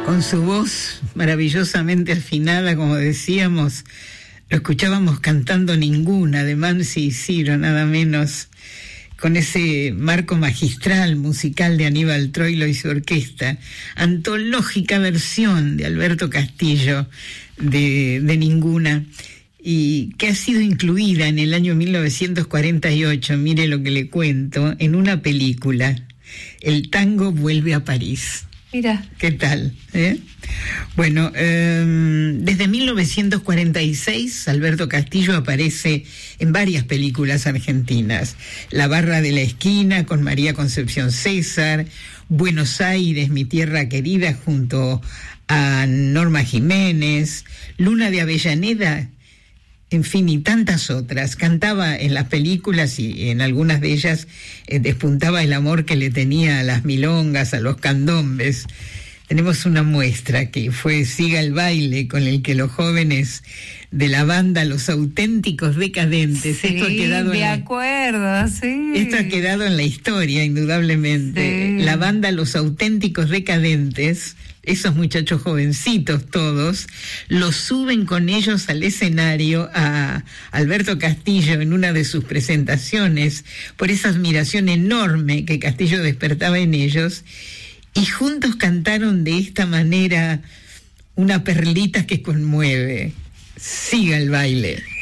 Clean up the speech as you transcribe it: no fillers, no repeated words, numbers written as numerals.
Con su voz maravillosamente afinada, como decíamos, lo escuchábamos cantando Ninguna, de Mansi y Ciro, nada menos, con ese marco magistral musical de Aníbal Troilo y su orquesta, antológica versión de Alberto Castillo de Ninguna, y que ha sido incluida en el año 1948, mire lo que le cuento, en una película, El tango vuelve a París. Mira. ¿Qué tal? Bueno, desde 1946 Alberto Castillo aparece en varias películas argentinas. La barra de la esquina con María Concepción César, Buenos Aires, mi tierra querida, junto a Norma Jiménez, Luna de Avellaneda, en fin, y tantas otras. Cantaba en las películas y en algunas de ellas despuntaba el amor que le tenía a las milongas, a los candombes. Tenemos una muestra que fue Siga el baile, con el que los jóvenes de la banda Los Auténticos Decadentes, sí, esto ha quedado me acuerdo, sí. Esto ha quedado en la historia, indudablemente. Sí. La banda Los Auténticos Decadentes, esos muchachos jovencitos todos, los suben con ellos al escenario a Alberto Castillo en una de sus presentaciones, por esa admiración enorme que Castillo despertaba en ellos, y juntos cantaron de esta manera una perlita que conmueve. Siga el baile.